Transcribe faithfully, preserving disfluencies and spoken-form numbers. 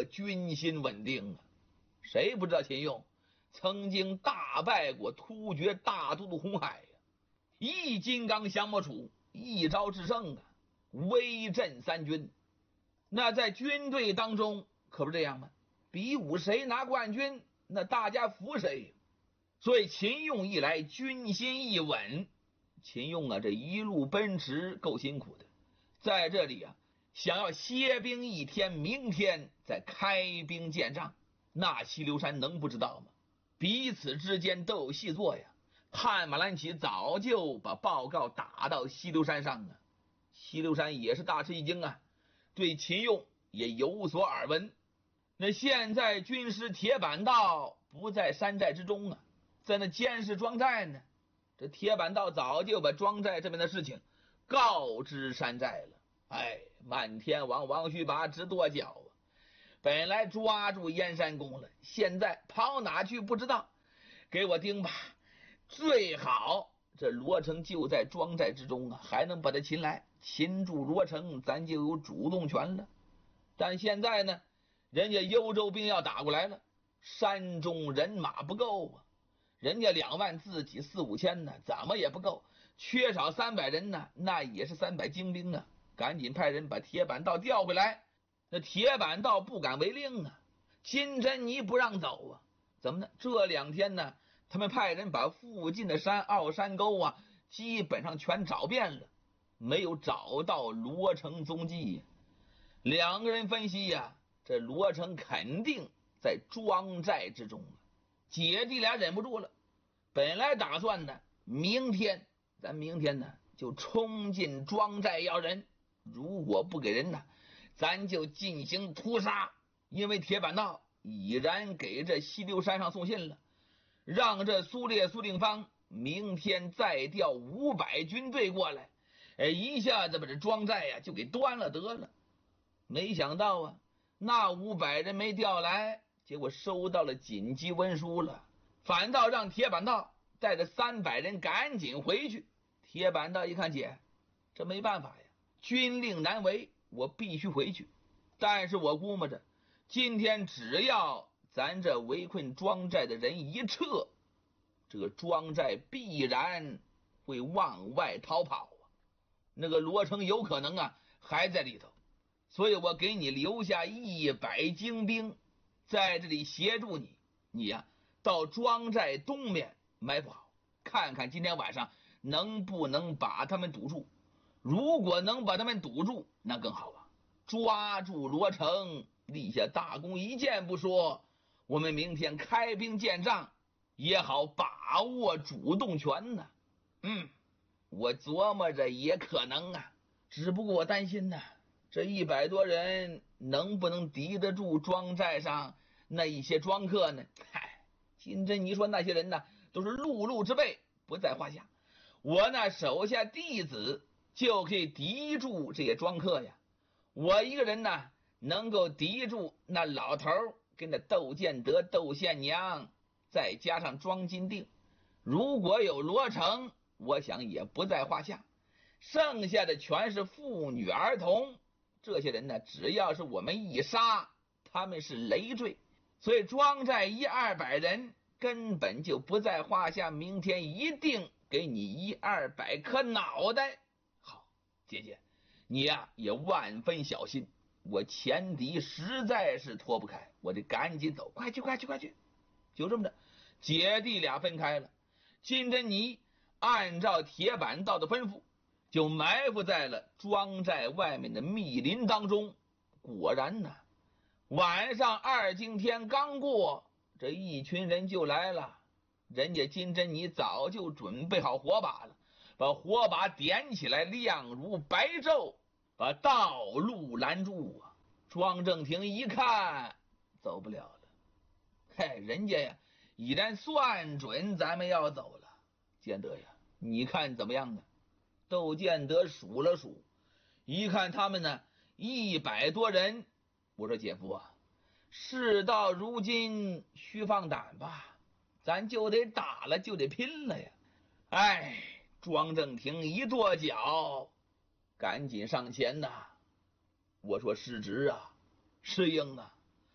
军心稳定啊。谁不知道秦用曾经大败过突厥大都督红海呀、啊？一金刚降魔杵，一招制胜啊，威震三军。那在军队当中可不是这样吗？比武谁拿冠军，那大家服谁。所以秦用一来，军心一稳。秦用啊，这一路奔驰够辛苦的，在这里啊，想要歇兵一天，明天再开兵见仗，那西流山能不知道吗？彼此之间都有细作呀。汉马兰起早就把报告打到西流山上啊，西流山也是大吃一惊啊，对秦用也有所耳闻。那现在军师铁板道不在山寨之中啊，在那监视庄寨呢。这铁板道早就把庄寨这边的事情告知山寨了。哎，漫天王王须拔直跺脚啊！本来抓住燕山公了，现在跑哪去不知道，给我盯吧！最好这罗成就在庄寨之中啊，还能把他擒来，擒住罗成，咱就有主动权了。但现在呢，人家幽州兵要打过来了，山中人马不够啊。人家两万，自己四五千呢，怎么也不够，缺少三百人呢，那也是三百精兵啊！赶紧派人把铁板道调回来。那铁板道不敢违令啊，金针泥不让走啊。怎么呢？这两天呢，他们派人把附近的山凹山沟啊，基本上全找遍了，没有找到罗成踪迹呀。两个人分析呀，这罗成肯定在庄寨之中啊。姐弟俩忍不住了，本来打算呢，明天咱明天呢就冲进庄寨要人，如果不给人呢，咱就进行屠杀。因为铁板道已然给这西流山上送信了，让这苏烈苏定方明天再调五百军队过来，哎，一下子把这庄寨呀就给端了得了。没想到啊，那五百人没调来，结果收到了紧急文书了，反倒让铁板道带着三百人赶紧回去。铁板道一看，姐，这没办法呀，军令难违，我必须回去。但是我估摸着，今天只要咱这围困庄寨的人一撤，这个庄寨必然会往外逃跑啊。那个罗成有可能啊还在里头，所以我给你留下一百精兵在这里协助你，你呀、啊、到庄寨东面埋伏好，看看今天晚上能不能把他们堵住。如果能把他们堵住，那更好啊，抓住罗成，立下大功一件不说，我们明天开兵见仗也好把握主动权呢。嗯，我琢磨着也可能啊，只不过我担心呢，这一百多人能不能敌得住庄寨上那一些庄客呢？嗨，金针你说那些人呢，都是陆路之辈，不在话下。我那手下弟子就可以敌住这些庄客呀。我一个人呢，能够敌住那老头跟那窦建德、窦宪娘，再加上庄金定，如果有罗成，我想也不在话下。剩下的全是妇女儿童，这些人呢，只要是我们一杀，他们是累赘，所以庄寨一二百人根本就不在话下。明天一定给你一二百颗脑袋。好，姐姐，你呀、啊、也万分小心，我前敌实在是脱不开，我得赶紧走，快去快去快去。就这么着，姐弟俩分开了。金针泥按照铁板道的吩咐，就埋伏在了庄寨外面的密林当中。果然呢，晚上二更天刚过，这一群人就来了。人家金针泥早就准备好火把了，把火把点起来，亮如白昼，把道路拦住啊。庄正廷一看走不了了，嘿，人家呀已然算准咱们要走了。建德呀，你看怎么样呢？窦建德数了数，一看他们呢一百多人，我说姐夫啊，事到如今须放胆吧，咱就得打了，就得拼了呀。哎，庄正廷一跺脚，赶紧上前呐。我说师侄啊，师英啊，